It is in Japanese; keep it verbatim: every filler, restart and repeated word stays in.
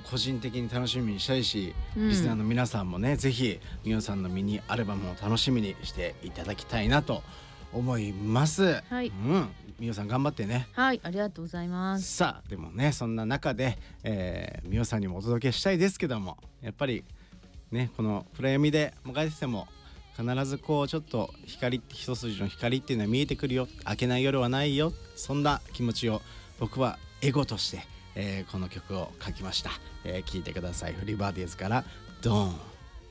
個人的に楽しみにしたいし、 うん、 リスナーの皆さんもねぜひミオさんのミニアルバムを楽しみにしていただきたいなと思います。 はい、 うん、ミオさん頑張ってね。 はい、ありがとうございます。 さあでもねそんな中で、えー、ミオさんにもお届けしたいですけども、やっぱりねこの暗闇でもがいてても必ずこうちょっと光一筋の光っていうのは見えてくるよ、明けない夜はないよ、そんな気持ちを僕はエゴとして、えー、この曲を書きました。えー、聴いてください。フリーバーディーズからドーン。